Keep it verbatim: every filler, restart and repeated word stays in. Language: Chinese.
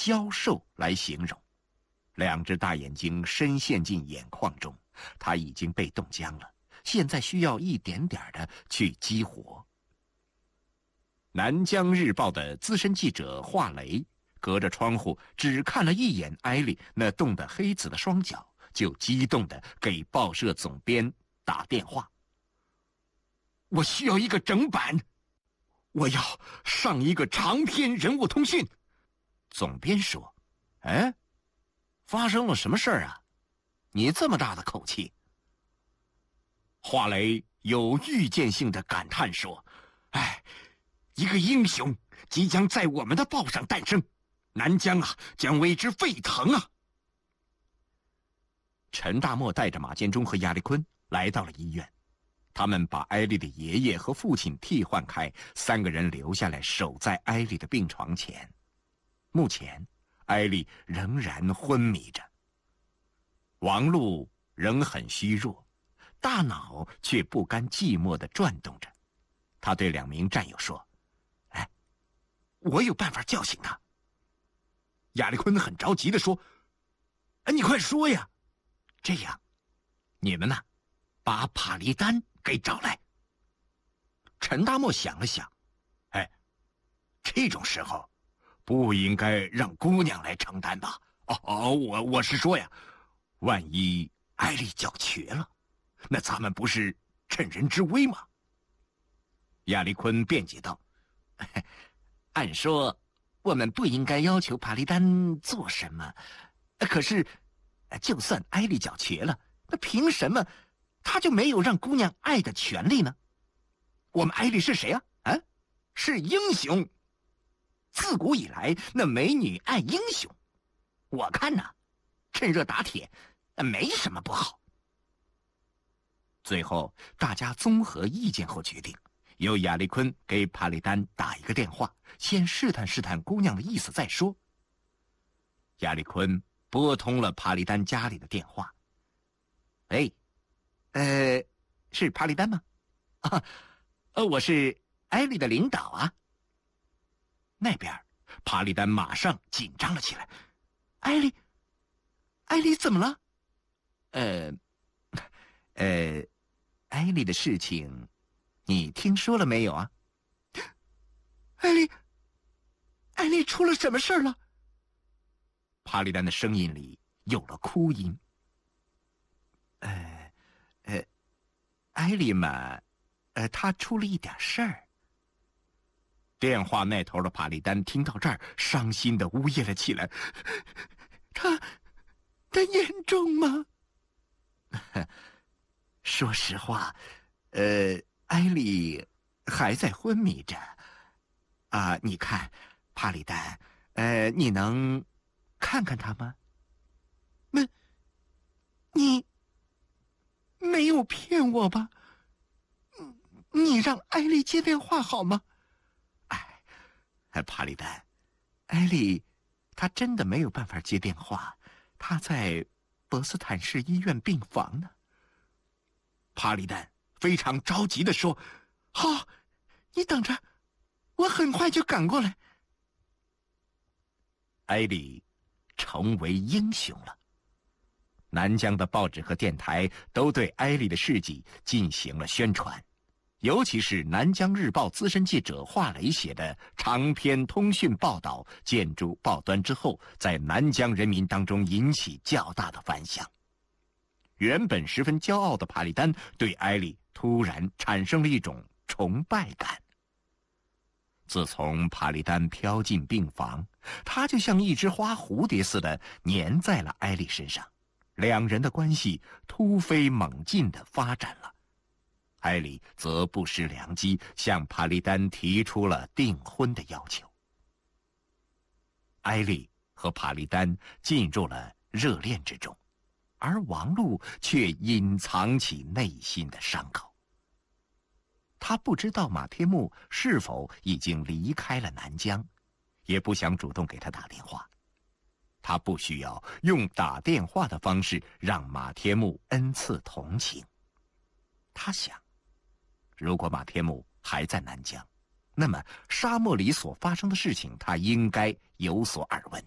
消瘦来形容。两只大眼睛深陷进眼眶中，他已经被冻僵了，现在需要一点点的去激活。南疆日报的资深记者华雷隔着窗户只看了一眼艾莉那冻得黑紫的双脚，就激动地给报社总编打电话：我需要一个整版，我要上一个长篇人物通讯。总编说：哎，发生了什么事儿啊？你这么大的口气。华雷有预见性的感叹说：哎，一个英雄即将在我们的报上诞生，南疆啊将为之沸腾啊。陈大漠带着马建忠和亚历坤来到了医院，他们把艾莉的爷爷和父亲替换开，三个人留下来守在艾莉的病床前。目前艾莉仍然昏迷着，王璐仍很虚弱，大脑却不甘寂寞地转动着。他对两名战友说：哎，我有办法叫醒他。亚历坤很着急地说：哎，你快说呀。这样，你们呢，把帕利丹给找来。陈大漠想了想：哎，这种时候不应该让姑娘来承担吧？哦哦，我我是说呀，万一艾莉脚瘸了，那咱们不是趁人之危吗？亚历坤辩解道：按说我们不应该要求帕利丹做什么，可是就算艾莉脚瘸了，那凭什么他就没有让姑娘爱的权利呢？我们艾莉是谁啊？啊，是英雄。自古以来，那美女爱英雄，我看呐，趁热打铁，没什么不好。最后，大家综合意见后决定，由亚历坤给帕利丹打一个电话，先试探试探姑娘的意思再说。亚历坤拨通了帕利丹家里的电话。哎，呃，是帕利丹吗？啊，呃，我是艾莉的领导啊。那边，帕利丹马上紧张了起来。艾莉，艾莉怎么了？呃，呃，艾莉的事情，你听说了没有啊？艾莉，艾莉出了什么事了？帕利丹的声音里有了哭音。呃，呃，艾莉嘛，呃，她出了一点事儿。电话那头的帕利丹听到这儿，伤心地呜咽了起来。他，他严重吗？说实话，呃，艾莉还在昏迷着。啊，你看，帕利丹，呃，你能看看他吗？没，你没有骗我吧？你让艾莉接电话好吗？哎，帕利丹，艾莉，她真的没有办法接电话，她在博斯坦市医院病房呢。帕利丹非常着急地说：好，你等着，我很快就赶过来。艾莉成为英雄了。南疆的报纸和电台都对艾莉的事迹进行了宣传，尤其是南疆日报资深记者华雷写的长篇通讯报道见诸报端之后，在南疆人民当中引起较大的反响。原本十分骄傲的帕利丹对艾莉突然产生了一种崇拜感。自从帕利丹飘进病房，他就像一只花蝴蝶似的粘在了艾莉身上，两人的关系突飞猛进地发展了。艾莉则不失良机，向帕利丹提出了订婚的要求。艾莉和帕利丹进入了热恋之中，而王璐却隐藏起内心的伤口。他不知道马天木是否已经离开了南疆，也不想主动给他打电话。他不需要用打电话的方式让马天木恩赐同情。他想，如果马天木还在南疆，那么沙漠里所发生的事情他应该有所耳闻。